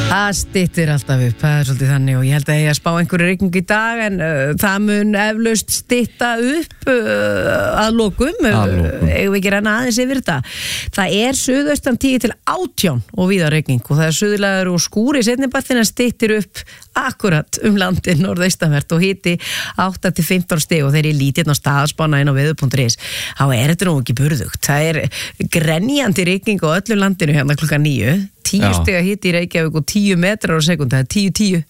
Það styttir alltaf upp, það svolítið þannig og ég held að ég að spá einhverju rigningu í dag en það mun eflaust stytta upp að lokum eigum við ekki renna aðeins yfir þetta. Það suðaustan 10 til 18 og víða rigning og það suðlægur og skúri seinnipartinn en styttir upp akkurat landið norðaustanvert og hiti 8 til 15 stig og þeir lítið á staðspána inn á veður.is þá þetta nú ekki burðugt. Það grenjandi rigning á öllu landinu hérna klukkan 9 10 stiga hiti í Reykjavík og 10 metrar á sekúndu, það 10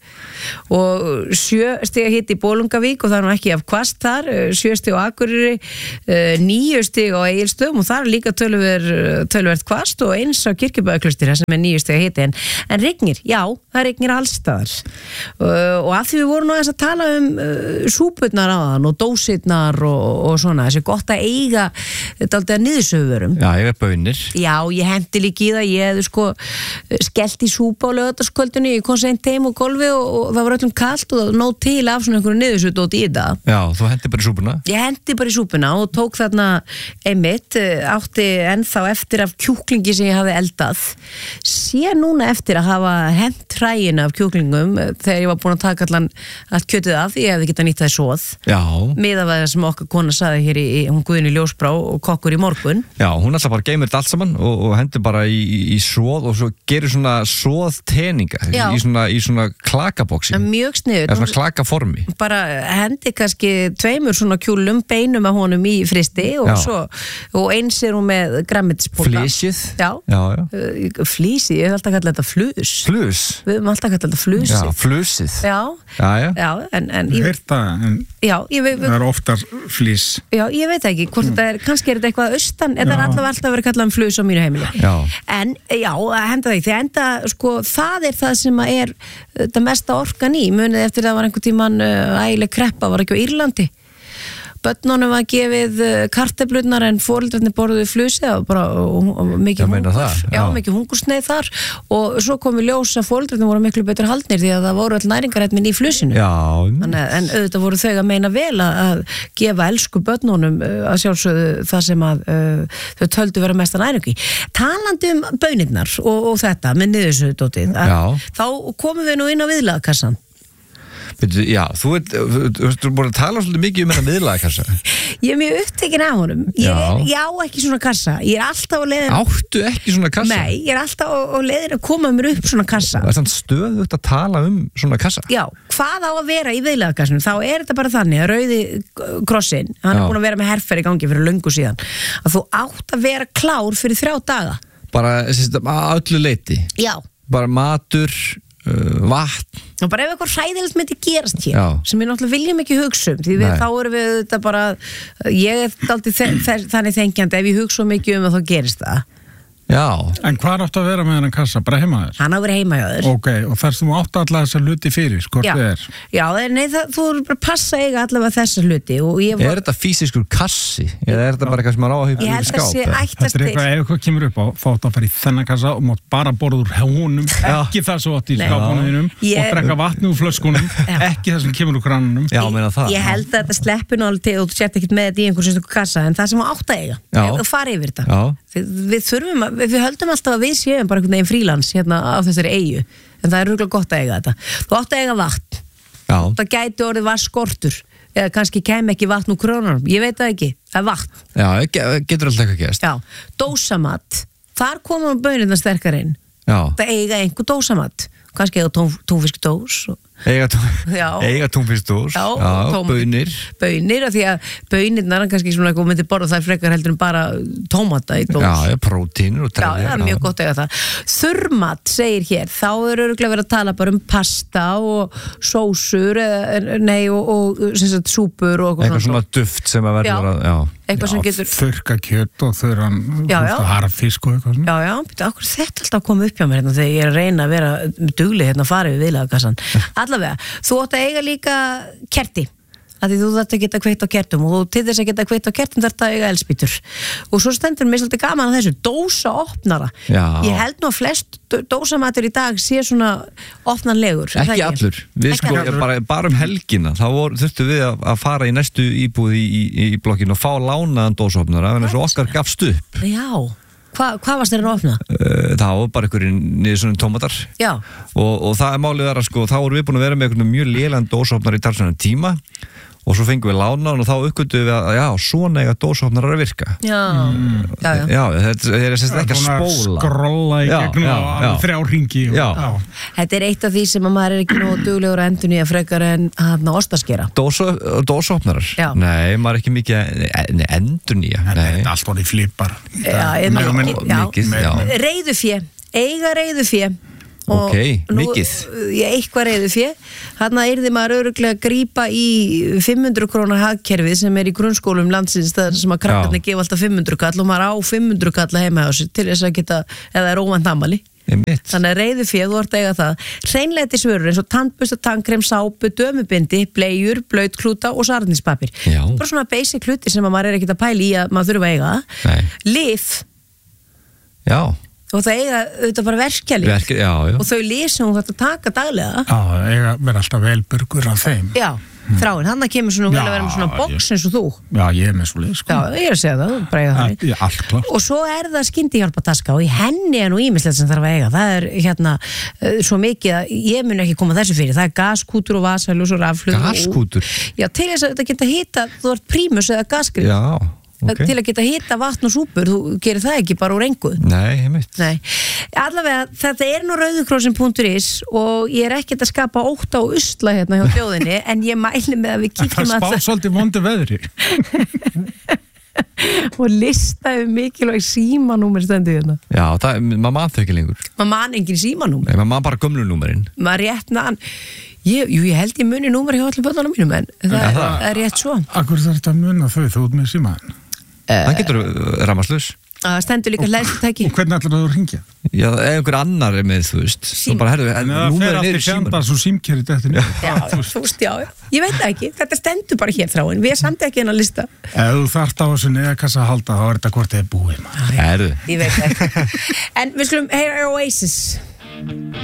og 7 stiga hiti í Bolungavík og það nú ekki af hvasst þar 7 stiga á Akureyri 9 stiga á Egilsstöðum og það líka töluvert hvasst og eins á Kirkjubæjarklaustri sem 9 stiga hiti en rignir, já, það rignir allstaðar og af því við vorum nú aðeins að tala súpurnar áðan og dósirnar og svona, þessi gott að eiga dálítið að niðursöfurum. Já, ég baunir. Já, ég hendi líka í það, ég hefði sko skellt í súpa á laugardagskvöldinu, ég kom seint heim og golfi og það var öllum kalt og það nóg til af svona einhverju niðursötu í það. Já, þú hendi bara í súpuna? Ég hendi bara í súpuna og tók þarna einmitt, átti ennþá eftir af kjúklingi sem ég hafði eldað sé núna eftir að hafa hent hræina af kjúklingum þegar ég var búin að taka allt kjötið af því ég hefði getað nýtt það í soð. Já. Miðað við það sem okkar kona sagði hér hún Guðni Ljósbrá og kokkur í morgun. Já, hún alltaf bara geymir þetta allt saman og hendur bara í soð og svo gerir svona soðteninga í svona klakaboksi. Mjög sniðugt. Eða svona klakaformi. Bara hendi kannski 2 svona kjúlum beinum af honum í fristi og eins hún með grænmetisbóla. Flísið. Já. Flísið, ég hef alltaf kallað þetta flus. Flus? Við höfum alltaf kallað þetta flusið. Já, flusið. Já, en ég heyrt það, en það oftar flís. Já, ég veit ekki hvort þetta kannski þetta eitthvað austan, þetta alltaf verið kallað flus á mínu heimili. Já. En já, henda því sko, það það sem þetta mesta orkan í, munið eftir það var einhver tíman ægileg kreppa, var ekki á Írlandi börnunum var gefið kartöflurnar en foreldrarnir borðuðu flusið og mikið hungursneið þar og svo komu ljós að foreldrarnir voru miklu betur haldnir því að það voru all næringarefnin í flusinu. En auðvitað voru þau að meina vel að gefa elsku börnunum að sjálfsögðu það sem að þau töldu vera mesta næringu í. Talandi baunirnar og þetta með niðursöðudótið þá komum við nú inn á viðlagakassan. Já, þú ert búin að tala svolítið mikið þetta miðlagakassa. Ég mjög upptekin af honum. Ég á ekki svona kassa. Ég alltaf á leiðin. Áttu ekki svona kassa? Nei, ég alltaf á leiðin að koma mér upp svona kassa. Það samt stöðugt að tala svona kassa? Já, hvað á að vera í viðlagakassanum? Þá þetta bara þannig að Rauði krossinn, hann búin að vera með herferð í gangi fyrir löngu síðan, að þú átt að vera klár fyrir 3 daga. Bara að öllu leyti? Já. Bara matur, vatn og bara ef eitthvað hræðilegt myndi gerast hér sem við náttúrulega viljum ekki hugsa því þá erum við þetta bara ég dálítið þannig þengjandi ef ég hugsa mikið að þá gerist það. Já. En hvað áttu að vera með hennan kassa? Bara heima þér? Hann á að vera heima hjá þér. Ok, og þar sem þú áttu allavega þessa hluti fyrir, hvort þið er? Já, nei, þú eru bara að passa eiga allavega þessa hluti. Er þetta fysiskur kassi? Eða er þetta bara eitthvað sem maður á að hugsa í skáp? Þetta er eitthvað, ef eitthvað kemur upp á, fátt að fara í þennan kassa og mátt bara borða úr honum, ekki það svo átt í skápunum og drekka vatni úr flöskunum, ekki það sem kemur úr kranunum. Já, meina það. Ég held að þetta sleppur nú alveg til og þú sért ekkert með þetta í einhverjum kassa, en það sem þú átt að eiga, þú fari yfir þetta. Við höldum alltaf að við séum bara einhvern veginn frílans hérna á þessari eyju, en það er rúglega gott að eiga þetta. Þú átt að eiga vatn. Það gæti orðið vatnsskortur eða kannski kem ekki vatn úr krananum, ég veit það ekki, það er vatn. Já, getur alltaf eitthvað gerst. Já, dósamatt, þar komum baunirnar sterkar inn. Það eiga einhver dósamatt, kannski eiga túnfiskdós Eiga túnfiskdós, baunir af því að baunirnar kannski svona eitthvað myndi borða það frekar heldur en bara tómata í dós. Já, prótínur og trefjar. Já, það er mjög gott að eiga það. Þurrmat segir hér, þá örugglega verið að tala bara pasta og sósur og súpur og eitthvað svona duft sem að verður eitthvað sem getur þurrka kjöt og þurran harfisk og eitthvað svona. Já, okkur þetta alltaf að koma upp hjá mér hérna þegar ég er að reyna að vera dugleg hérna að fara við viðlagakassan. Allavega, þú átt að eiga líka kerti að því þú þarft að geta kveikt á kertum og til þess að geta kveikt á kertum þarft að eiga elspýtur og svo stendur mér svolítið gaman að þessu dósaopnara. Ég held nú að flest dósamatur í dag sé svona opnanlegur. Ekki allur, við bara helgina þá þurftum við að fara í næstu íbúð í blokkinu og fá lánaðan dósaopnara en þess að okkar gafst upp. Já. Hvað varst þeir að opna? Það var bara einhverjum niður svona tómatar. Já. Og það málið að þá vorum við búin að vera með einhvern mjög lélegan dósaopnar í talsverðan tíma og svo fengum við lánaðan og þá uppgötuðum við að svona eiga dósaopnarar að virka. Já. Þetta er ekki að spóla. Skrolla í gegnum 3 hringi. Þetta er eitt af því sem að maður er ekki nógu duglegur að endurnýja frekar en ostaskera. Dósaopnarar? Nei, maður er ekki mikið endurnýja. Þetta er allt orðið flipar. Reiðufé, eiga reiðufé. Ok, mikið. Eitthvað reiðufé. Þarna yrði maður örugglega að grípa í 500 krónar hagkerfið sem er í grunnskólum landsins þar sem að krakkarnir gefa alltaf 500 kall og maður á 500 kall heima á sér til þess að geta, eða er óvænt amali. Þannig að reiðufé, þú ert að eiga það. Hreinlætisvörur eins og tannbursta, tannkrem, sápu, dömubindi, bleiur, blautklúta og sarnispapir. Bara svona basic hluti sem að maður er ekkert að pæla í að maður þurfa að eiga. Lyf. Já. Og það eiga auðvitað bara verkjalið og þau lýsum þetta taka daglega. Já, eiga vera alltaf velburgur af þeim. Já, Þráinn, hann kemur svona vel að vera með svona box eins og þú. Já, ég er með svo leið, sko. Já, ég er að segja það, bræða þannig. Já, allt klart. Og svo er það skyndihjálpataska og í henni er nú ýmislegt sem þarf að eiga. Það er hérna svo mikið að ég mun ekki koma þessu fyrir. Það er gaskútur og vasaljós og rafhlöð. Gaskútur? Já, til þess að þetta geta hita, þú ert prímus eða gasgrið. Já. Okay. Til að geta hita vatn og súpur, þú gerir það ekki bara úr engu. Nei, ég mitt. Nei, allavega þetta er nú rauðukrossin.is og ég er ekkert að skapa ótta og usla hérna hjá þjóðinni en ég mæli með að við kíkjum að það spá svolítið vondu veðri og lista mikilvæg símanúmer stendur hérna. Já, maður man þau ekki lengur. Maður man engin símanúmer. Nei, maður man bara gömlunúmerinn. Maður rétt naðan. Ég held ég muni númer hjá allir börnunum mínum en það er rétt svo. Akkur þarf þetta að muna þau út með símaðin? Það getur rafmagnslaus. Það stendur líka hlæðslutæki. Og hvernig ætlar það að hringja? Já, ef einhver annar er með, þú veist. Þú bara herðu, númerið niður í símanum. Svo símkerið eftir niður. Já, þú veist, já. Ég veit það ekki. Þetta stendur bara hér Þráinn. Við samt ekki hennar lista. Ef þú þarft á þessu neðakassa að halda, þá er þetta hvort þið er búið. Herðu. Ég veit það ekki. En við skulum heyra Oasis.